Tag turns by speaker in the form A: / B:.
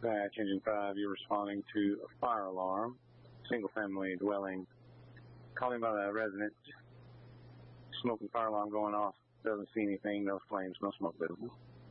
A: Dispatch, Engine 5, you're responding to a fire alarm, single-family dwelling. Calling by the resident, smoking fire alarm going off. Doesn't see anything, no flames, no smoke visible.